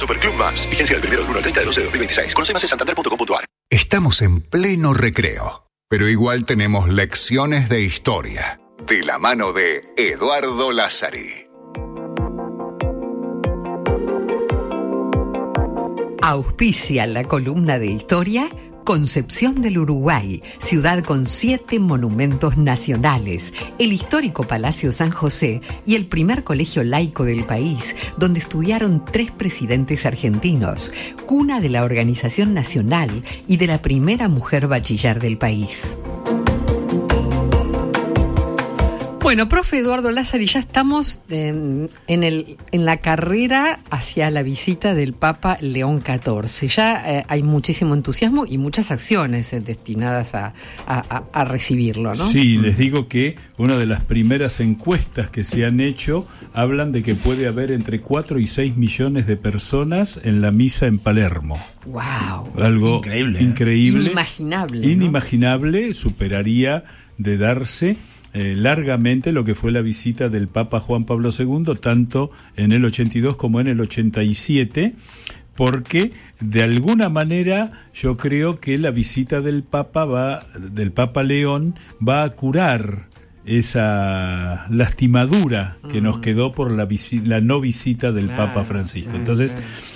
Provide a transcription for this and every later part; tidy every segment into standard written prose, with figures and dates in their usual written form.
Superclub Más. Vigencia del 1 al 30 de 12 de 2026. Conoce más en santander.com.ar. Estamos en pleno recreo, pero igual tenemos lecciones de historia. De la mano de Eduardo Lázari. Auspicia la columna de historia Concepción del Uruguay, ciudad con 7 monumentos nacionales, el histórico Palacio San José y el primer colegio laico del país, donde estudiaron 3 presidentes argentinos, cuna de la Organización Nacional y de la primera mujer bachiller del país. Bueno, profe Eduardo Lázari, ya estamos en la carrera hacia la visita del Papa León XIV. Ya hay muchísimo entusiasmo y muchas acciones destinadas a recibirlo, ¿no? Sí, les digo que una de las primeras encuestas que se han hecho hablan de que puede haber entre 4 y 6 millones de personas en la misa en Palermo. ¡Wow! Algo increíble. Inimaginable, ¿no? Inimaginable, superaría de darse largamente lo que fue la visita del Papa Juan Pablo II, tanto en el 82 como en el 87, porque de alguna manera yo creo que la visita del Papa León va a curar esa lastimadura que nos quedó por la no visita del Papa Francisco. Entonces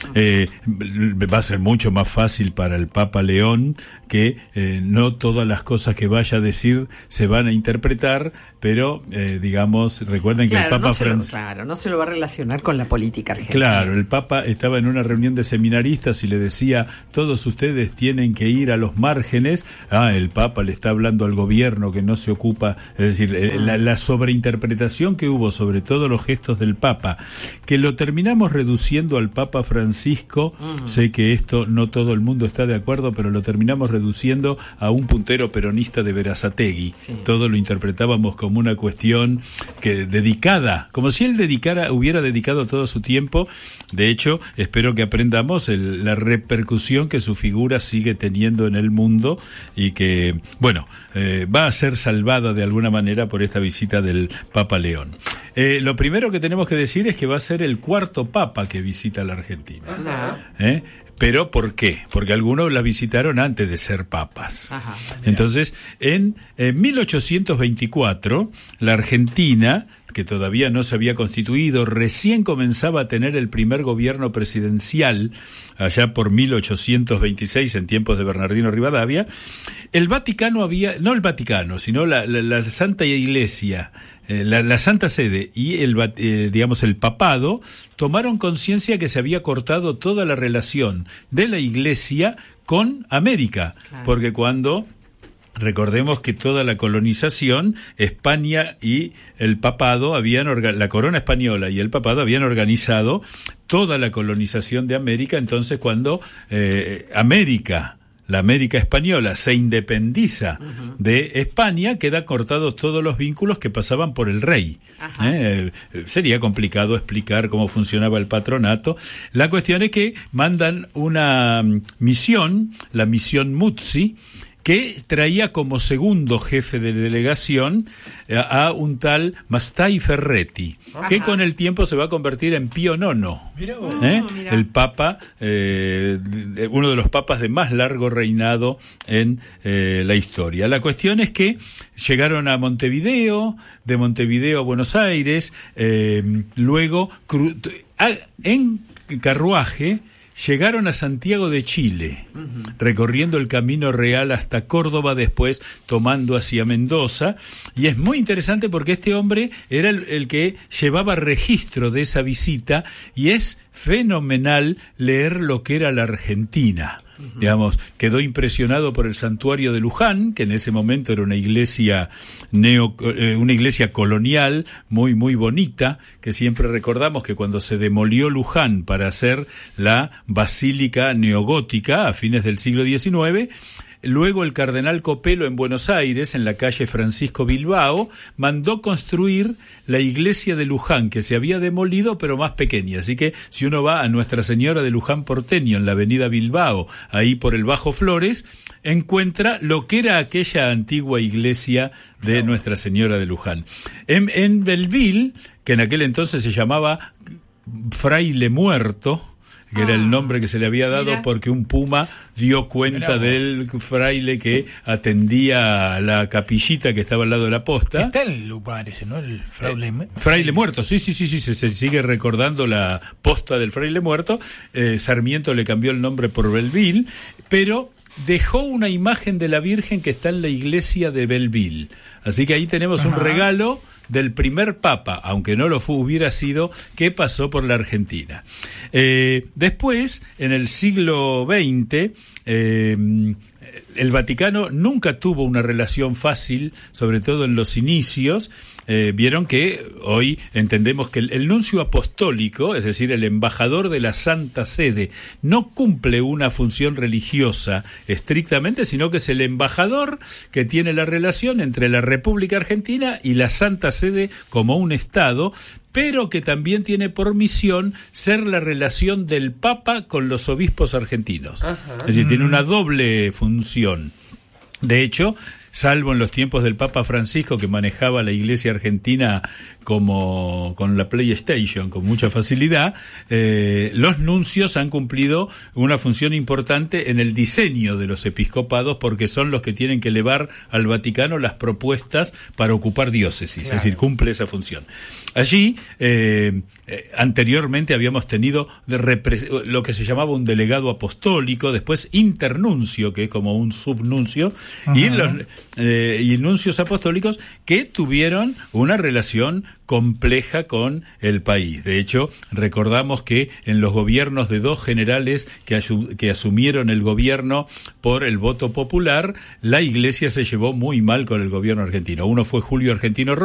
va a ser mucho más fácil para el Papa León que no todas las cosas que vaya a decir se van a interpretar, pero digamos, recuerden que el Papa Francisco no se lo va a relacionar con la política argentina. Claro, el Papa estaba en una reunión de seminaristas y le decía, todos ustedes tienen que ir a los márgenes. El Papa le está hablando al gobierno que no se ocupa, es decir, la sobreinterpretación que hubo sobre todos los gestos del Papa, que lo terminamos reduciendo al Papa Francisco. Sé que esto no todo el mundo está de acuerdo, pero lo terminamos reduciendo a un puntero peronista de Berazategui. Sí. Todo lo interpretábamos como una cuestión que dedicada, como si él hubiera dedicado todo su tiempo. De hecho, espero que aprendamos la repercusión que su figura sigue teniendo en el mundo y que, bueno, va a ser salvada de alguna manera por esta visita del Papa León. Lo primero que tenemos que decir es que va a ser el 4º Papa que visita la Argentina. ¿Pero por qué? Porque algunos la visitaron antes de ser papas. Ajá, entonces, en 1824, la Argentina, que todavía no se había constituido, recién comenzaba a tener el primer gobierno presidencial, allá por 1826, en tiempos de Bernardino Rivadavia. El Vaticano sino la Santa Iglesia, la Santa Sede y el papado tomaron conciencia que se había cortado toda la relación de la Iglesia con América, porque cuando recordemos que toda la colonización, España y el papado la corona española y el papado habían organizado toda la colonización de América. Entonces cuando la América española se independiza de España, quedan cortados todos los vínculos que pasaban por el rey. Sería complicado explicar cómo funcionaba el patronato. La cuestión es que mandan una misión, la misión Muzzi, que traía como segundo jefe de delegación a un tal Mastai Ferretti, que con el tiempo se va a convertir en Pío IX, el papa, uno de los papas de más largo reinado en la historia. La cuestión es que llegaron a Montevideo, de Montevideo a Buenos Aires, luego en carruaje llegaron a Santiago de Chile, recorriendo el Camino Real hasta Córdoba, después tomando hacia Mendoza. Y es muy interesante porque este hombre era el que llevaba registro de esa visita, y es fenomenal leer lo que era la Argentina. Digamos, quedó impresionado por el santuario de Luján, que en ese momento era una iglesia colonial muy muy bonita, que siempre recordamos que cuando se demolió Luján para hacer la basílica neogótica a fines del siglo XIX, luego el cardenal Copelo en Buenos Aires, en la calle Francisco Bilbao, mandó construir la iglesia de Luján, que se había demolido pero más pequeña. Así que si uno va a Nuestra Señora de Luján Porteño, en la avenida Bilbao, ahí por el Bajo Flores, encuentra lo que era aquella antigua iglesia de Nuestra Señora de Luján. En Belleville, que en aquel entonces se llamaba Fraile Muerto, que era el nombre que se le había dado porque un puma dio cuenta del fraile que atendía a la capillita que estaba al lado de la posta. Está el lugar ese, ¿no? El fraile muerto, sí, se sigue recordando la posta del fraile muerto. Sarmiento le cambió el nombre por Belleville, pero dejó una imagen de la Virgen que está en la iglesia de Belleville. Así que ahí tenemos un regalo del primer papa, aunque no lo hubiera sido, que pasó por la Argentina. Después, en el siglo XX, el Vaticano nunca tuvo una relación fácil, sobre todo en los inicios. Vieron que hoy entendemos que el nuncio apostólico, es decir, el embajador de la Santa Sede, no cumple una función religiosa estrictamente, sino que es el embajador que tiene la relación entre la República Argentina y la Santa Sede como un Estado, pero que también tiene por misión ser la relación del Papa con los obispos argentinos. Ajá. Es decir, tiene una doble función. De hecho, salvo en los tiempos del Papa Francisco, que manejaba la Iglesia Argentina como con la PlayStation, con mucha facilidad, los nuncios han cumplido una función importante en el diseño de los episcopados, porque son los que tienen que elevar al Vaticano las propuestas para ocupar diócesis, claro. Es decir, cumple esa función. Allí, anteriormente habíamos tenido lo que se llamaba un delegado apostólico, después internuncio, que es como un subnuncio, y nuncios apostólicos que tuvieron una relación compleja con el país. De hecho, recordamos que en los gobiernos de dos generales que asumieron el gobierno por el voto popular, la Iglesia se llevó muy mal con el gobierno argentino. Uno fue Julio Argentino Roca,